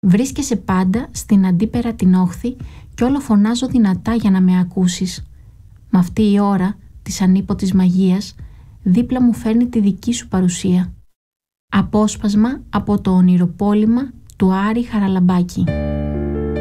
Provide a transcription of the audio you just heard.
Βρίσκεσαι πάντα στην αντίπερα την όχθη κι όλο φωνάζω δυνατά για να με ακούσεις. Μ' αυτή η ώρα της ανίποτης μαγείας δίπλα μου φέρνει τη δική σου παρουσία. Απόσπασμα από το ονειροπόλημα του Άρη Χαραλαμπάκη.